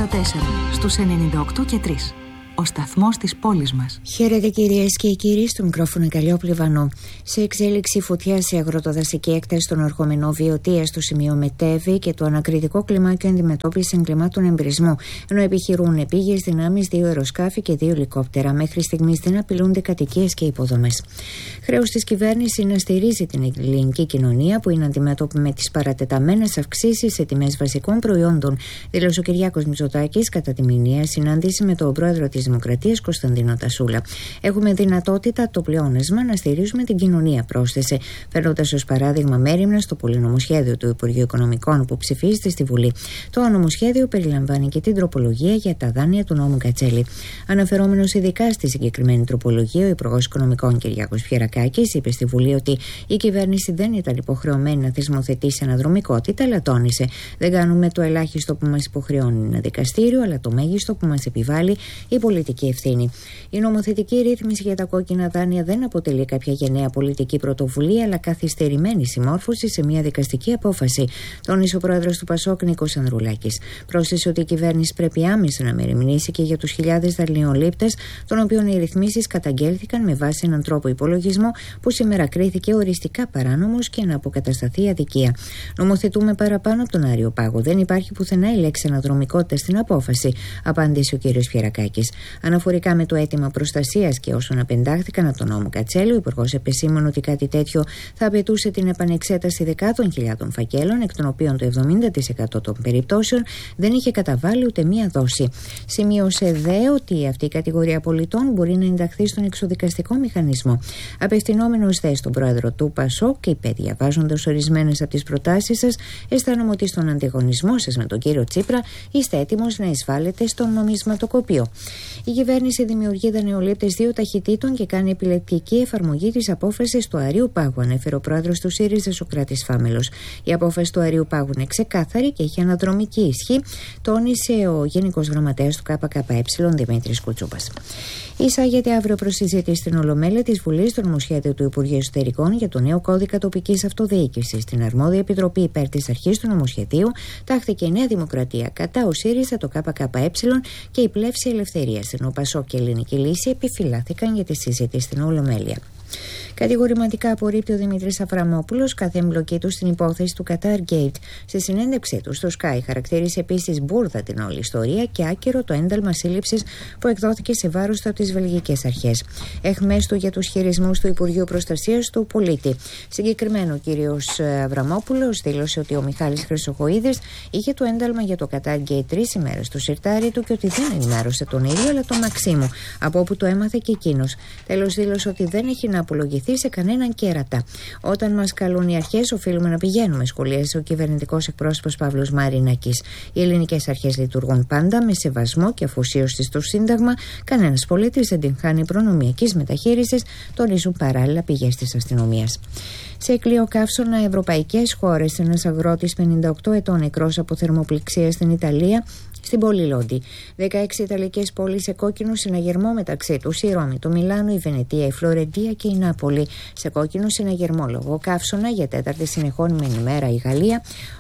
στους 98 και 3. Ο σταθμός της πόλης μας. Χαίρετε κυρίες και κύριοι, στο μικρόφωνο Καλλιόπη Λιβανό. Σε εξέλιξη φωτιά σε αγροτοδασική έκταση στον ορχομενό Βιωτία στο σημείο Μετέβη και το ανακριτικό κλιμάκιο αντιμετώπιση εγκλημάτων εμπρισμού, ενώ επιχειρούν επίγειες δυνάμεις 2 αεροσκάφη και 2 ελικόπτερα. Μέχρι στιγμής δεν απειλούνται κατοικίες και υποδομές. Χρέος της κυβέρνησης να στηρίζει την ελληνική κοινωνία που είναι αντιμέτωπη με τις παρατεταμένες αυξήσεις σε τιμές βασικών προϊόντων, δήλωσε ο Κυριάκος Μητσοτάκης κατά τη μηνιαία συνάντηση με τον πρόεδρο της Δημοκρατίας Κωνσταντίνο Τασούλα. Έχουμε δυνατότητα το πλεόνασμα να στηρίζουμε την κοινωνία, πρόσθεσε, φέροντας ως παράδειγμα μέριμνα στο πολυνομοσχέδιο του Υπουργείου Οικονομικών που ψηφίζεται στη Βουλή. Το νομοσχέδιο περιλαμβάνει και την τροπολογία για τα δάνεια του νόμου Κατσέλη. Αναφερόμενος ειδικά στη συγκεκριμένη τροπολογία, ο Υπουργός Οικονομικών Κυριάκος Πιερακάκης είπε στη Βουλή ότι η κυβέρνηση δεν ήταν υποχρεωμένη να θεσμοθετήσει αναδρομικότητα, αλλά τόνισε: δεν κάνουμε το ελάχιστο που μας υποχρεώνει ένα δικαστήριο, αλλά το μέγιστο που μας επιβάλλει η πολιτική ευθύνη. Η νομοθετική ρύθμιση για τα κόκκινα δάνεια δεν αποτελεί κάποια γενναία πολιτική πρωτοβουλία, αλλά καθυστερημένη συμμόρφωση σε μια δικαστική απόφαση, τόνισε ο πρόεδρος του ΠΑΣΟΚ Νίκος Ανδρουλάκης. Πρόσθεσε ότι η κυβέρνηση πρέπει άμεσα να μεριμνήσει και για τους χιλιάδες δανειολήπτες, των οποίων οι ρυθμίσεις καταγγέλθηκαν με βάση έναν τρόπο υπολογισμού που σήμερα κρίθηκε οριστικά παράνομος και να αποκατασταθεί αδικία. Νομοθετούμε παραπάνω από τον Άριο Πάγο. Δεν υπάρχει πουθενά η λέξη αναδρομικότητα στην απόφαση, απάντησε ο κ. Πιερακάκης. Αναφορικά με το αίτημα προστασίας και όσων απεντάχθηκαν από τον νόμο Κατσέλη, ο Υπουργός επεσήμανε ότι κάτι τέτοιο θα απαιτούσε την επανεξέταση δεκάδων χιλιάδων φακέλων, εκ των οποίων το 70% των περιπτώσεων δεν είχε καταβάλει ούτε μία δόση. Σημείωσε δε ότι αυτή η κατηγορία πολιτών μπορεί να ενταχθεί στον εξοδικαστικό μηχανισμό. Απευθυνόμενος δε στον πρόεδρο του ΠΑΣΟΚ, είπε, διαβάζοντας ορισμένες από τις προτάσεις σας, αισθάνομαι ότι στον ανταγωνισμό σας με τον κύριο Τσίπρα είστε έτοιμος να εισβάλλετε στο νομισματοκοπείο. Η κυβέρνηση δημιουργεί δανειολήπτες 2 ταχυτήτων και κάνει επιλεκτική εφαρμογή της απόφασης του Αρείου Πάγου, ανέφερε ο πρόεδρος του ΣΥΡΙΖΑ Σωκράτης Φάμελος. Η απόφαση του Αρείου Πάγου είναι ξεκάθαρη και έχει αναδρομική ισχύ, τόνισε ο Γενικός Γραμματέας του ΚΚΕ Δημήτρης Κουτσούπας. Εισάγεται αύριο προς συζήτηση στην Ολομέλεια της Βουλής το νομοσχέδιο του Υπουργείου Εσωτερικών για το νέο κώδικα τοπικής αυτοδιοίκησης. Στην αρμόδια επιτροπή υπέρ της αρχής του νομοσχεδίου τάχθηκε η Νέα Δημοκρατία, κατά ο ΣΥΡΙΖΑ, το ΚΚΕ και η Πλεύση Ελευθερίας, ενώ ο ΠΑΣΟΚ και η Ελληνική Λύση επιφυλάθηκαν για τη συζήτηση στην Ολομέλεια. Κατηγορηματικά απορρίπτει ο Δημήτρης Αβραμόπουλος κάθε εμπλοκή του στην υπόθεση του Qatar Gate. Σε συνέντευξή του στο Sky χαρακτήρισε επίσης μπούρδα την όλη ιστορία και άκυρο το ένταλμα σύλληψης που εκδόθηκε σε βάρος του από τις βελγικές αρχές. Εχμές του για τους χειρισμούς του Υπουργείου Προστασίας του Πολίτη. Συγκεκριμένο ο κύριος Αβραμόπουλος δήλωσε ότι ο Μιχάλης Χρυσοχοΐδης είχε το ένταλμα για το Qatar Gate 3 ημέρες στο σιρτάρι του και ότι δεν ενημέρωσε τον ίδιο αλλά τον Μαξίμου, από όπου το έμαθε και εκείνος. Τέλος, δήλωσε ότι δεν έχει να απολογηθεί σε κανέναν κέρατα. Όταν μας καλούν οι αρχές, οφείλουμε να πηγαίνουμε, σχολίασε ο κυβερνητικός εκπρόσωπος Παύλος Μαρινάκης. Οι ελληνικές αρχές λειτουργούν πάντα με σεβασμό και αφοσίωση στο Σύνταγμα. Κανένας πολίτης δεν την χάνει προνομιακής μεταχείρισης, τονίζουν παράλληλα πηγές της αστυνομίας. Σε Κλειοκαύσωνα, ευρωπαϊκές χώρες, ένας αγρότης 58 ετών νεκρός από θερμοπληξία στην Ιταλία. Στην πόλη Λόντι, 16 Ιταλικές πόλεις σε κόκκινο συναγερμό μεταξύ τους: η Ρώμη, το Μιλάνο, η Βενετία, η Φλωρεντία και η Νάπολη. Σε κόκκινο συναγερμό λόγω καύσωνα για 4η συνεχόμενη ημέρα η Γαλλία,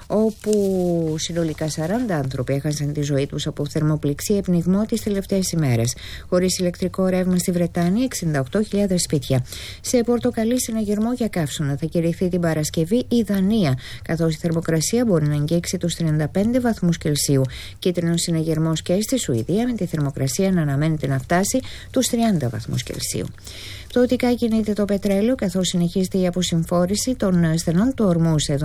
όπου συνολικά 40 άνθρωποι έχασαν τη ζωή τους από θερμοπληξία πνιγμό τις τελευταίες ημέρες. Χωρίς ηλεκτρικό ρεύμα στη Βρετάνια, 68.000 σπίτια. Σε πορτοκαλί συναγερμό για καύσωνα θα κηρυχθεί την Παρασκευή η Δανία, καθώς η θερμοκρασία μπορεί να αγγίξει τους 35 βαθμούς Κελσίου. Κίτρινο συναγερμός και στη Σουηδία, με τη θερμοκρασία να αναμένεται να φτάσει τους 30 βαθμούς Κελσίου. Πτωτικά κινείται το πετρέλαιο, καθώς συνεχίζεται η αποσυμφόρηση των στενών του ορμού σε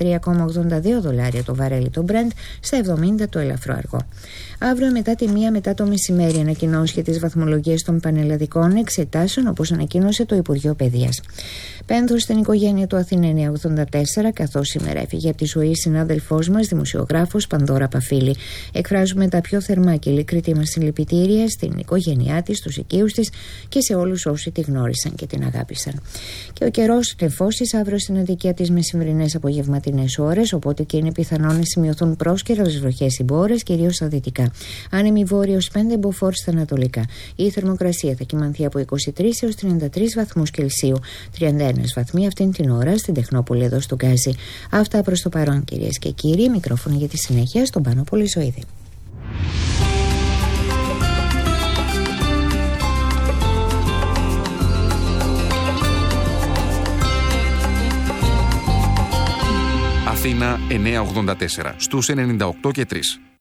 $73,82 το βαρέλι το Brent, στα 70 το ελαφρό αργό. Αύριο μετά τη 1 μετά το μεσημέρι ανακοινώσει τις βαθμολογίες των πανελλαδικών εξετάσεων, όπως ανακοίνωσε το Υπουργείο Παιδείας. Πένθος στην οικογένεια του Αθηνένια 84, καθώς σήμερα έφυγε από τη ζωή η συνάδελφός μας, δημοσιογράφος Πανδώρα Παφίλη. Εκφράζουμε τα πιο θερμά και ειλικριτή μας συλληπιτήρια στην οικογένειά της, στους οικείους της και σε όλους όσοι τη γνώρισαν και την αγάπησαν. Και ο καιρός νεφώσεις αύριο στην Αττική τις μεσημβρινές απογευματινές ώρες, οπότε και είναι πιθανόν να σημειωθούν πρόσκαιρες βροχές συμπόρες, κυρίως στα δυτικά. Άνεμη βόρειος 5 μποφόρ στα ανατολικά. Η θερμοκρασία θα κυμανθεί από 23 έως 33 βαθμούς Κελσίου, 31 βαθμοί αυτήν την ώρα στην Τεχνόπολη εδώ στο Γκάζι. Αυτά προς το παρόν, κυρίες και κύριοι. Μικρόφωνο για τη συνέχεια στον Πάνο Πολυζωίδη. Αθήνα 984 στους 98 και 3.